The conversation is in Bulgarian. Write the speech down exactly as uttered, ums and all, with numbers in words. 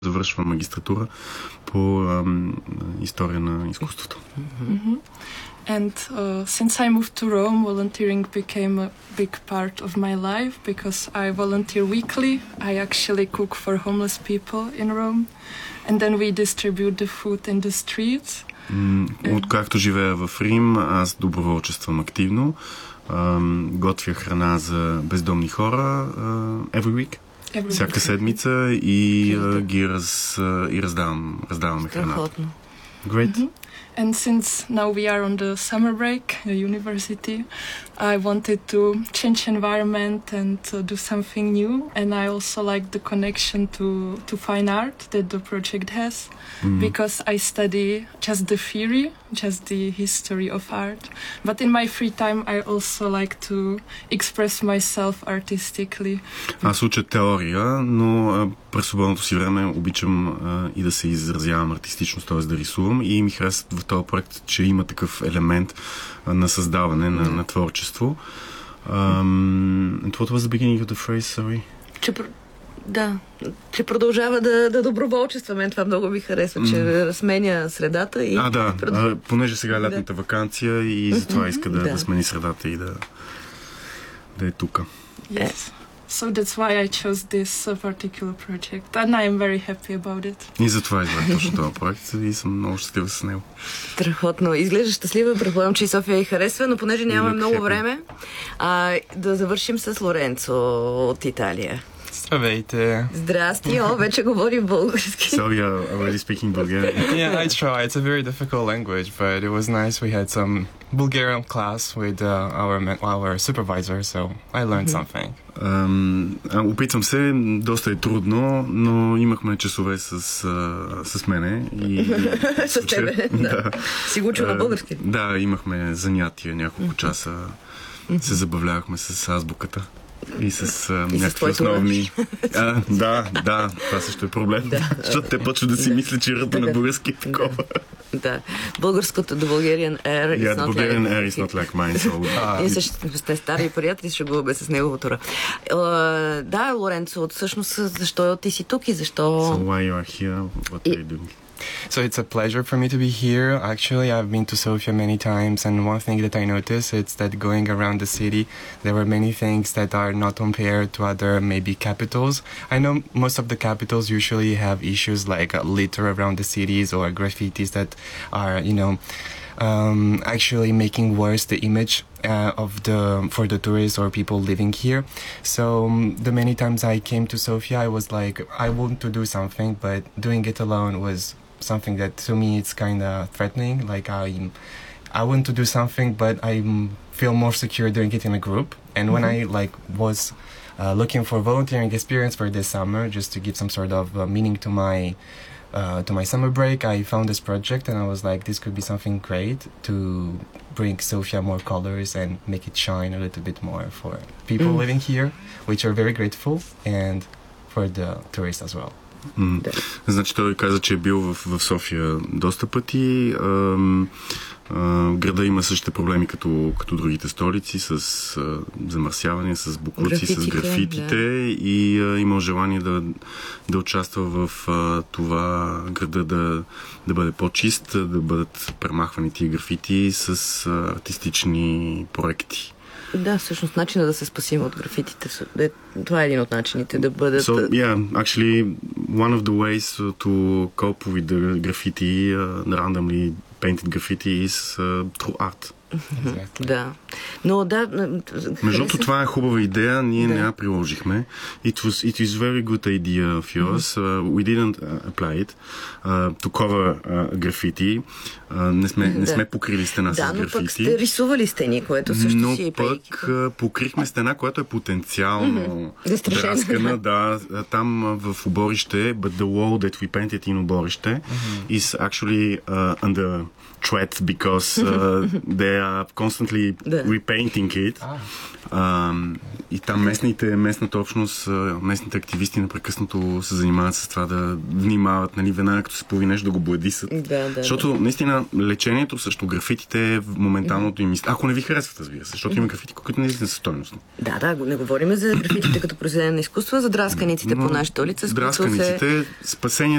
завършвам магистратура по ам, история на изкуството. Mm-hmm. And uh, since I moved to Rome, volunteering became a big part of my life because I volunteer weekly. I actually cook for homeless people in Rome, and then we distribute the food in the streets. Mm, Откакто живея в Рим, аз доброволчествам активно. Ам, готвя храна за бездомни хора uh, every week. Every всяка week. седмица и uh, ги раз, uh, и раздавам, раздаваме храната. Great. Mm-hmm. And since now we are on the summer break at university, I wanted to change environment and uh, do something new. And I also like the connection to, to fine art that the project has, mm-hmm. because I study just the theory, just the history of art. But in my free time, I also like to express myself artistically. Аз уча теория, но през свободното си време обичам а, и да се изразявам артистично, т.е. да рисувам, и ми харесва в този проект, че има такъв елемент а, на създаване, на, на творчество. Um, and what was the beginning of the phrase, sorry? Че, да, че продължава да, да доброволчества. Мен това много ми харесва, че mm. разменя средата. И а, да, а, понеже сега е лятната да. ваканция и затова иска да, да. да смени средата и да, да е тук. Yes. So that's why I chose this uh, particular project, and I am very happy about it. И затова избрах точно този проект и съм много щастлива с него. Страхотно. Изглежда щастлива, предполагам, че и София й харесва, но понеже нямаме много happy. време, а, да завършим с Лоренцо от Италия. Здравейте. Здрасти, о, вече говори български. So you're already speaking Bulgarian? Yeah, I try. It's a very difficult language, but it was nice. We had some Bulgarian class with uh, our our supervisor, so I learned mm-hmm. something. Um, опитвам се, доста е трудно, но имахме часове с, с мене. И, с тебе, да. Си го учил на български? Да, имахме занятия, няколко часа. Се забавлявахме с азбуката. И с а, и някакви основни... А, да, да, това също е проблем. Да. Защото те почват да си мислят, че ръта на български е такова. Да. Българското, the Bulgarian air is yeah, not Bulgarian like... air is not like mine. So... Uh, и също сте стари приятели, ще губе с неговото ра. Uh, да, Лоренцо, всъщност защо ти си тук и защо... So why you are here? What are you doing? So it's a pleasure for me to be here. Actually, I've been to Sofia many times, and one thing that I noticed is that going around the city, there were many things that are not compared to other maybe capitals. I know most of the capitals usually have issues like uh, litter around the cities or graffitis that are, you know, um, actually making worse the image uh, of the for the tourists or people living here. So um, the many times I came to Sofia, I was like, I want to do something, but doing it alone was something that to me it's kind of threatening. Like I, I want to do something, but I feel more secure doing it in a group. And mm-hmm. when I like was uh, looking for volunteering experience for this summer, just to give some sort of uh, meaning to my uh, to my summer break, I found this project and I was like, this could be something great to bring Sofia more colors and make it shine a little bit more for people mm-hmm. living here, which are very grateful, and for the tourists as well. Mm. Да. Значи той каза, че е бил в, в София доста пъти. Ам, а, града има същите проблеми като, като другите столици, с а, замърсяване, с боклуци, графитите, с графитите, да. И а, има желание да, да участва в а, това града да, да бъде по-чист, да бъдат премахвани тия графити с а, артистични проекти. Да, всъщност начинът да се спасим от графитите, това е един от начините да бъдат... So, yeah, actually, one of the ways to cope with the graffiti, uh, randomly painted graffiti is uh, through art. Exactly. Да. Но да... Между другото, това е хубава идея, ние да. не я приложихме. It was, it is very good idea of yours. Uh, we didn't uh, apply it uh, to cover uh, graffiti. Uh, не сме, не сме покрили стена да, с графити. Да, но пък сте рисували стени, което също но си е пък uh, покрихме стена, която е потенциално mm-hmm. драскана. Да, там в оборище, but the wall that we painted in оборище mm-hmm. is actually uh, under threat because uh, they are constantly да. repainting it. Ah. Uh, и там местните, местната общност, местните активисти непрекъснато се занимават с това да внимават, нали, веднага като се появи нещо да го боядисат. Да, да, защото да. наистина лечението срещу графитите е в моменталното им... Ако не ви харесват, разбира се, защото има графити, които не са стойностни. Да, да, не говорим за графитите като произведение на изкуство, за драсканиците по нашата улица. Драсканиците, се... спасение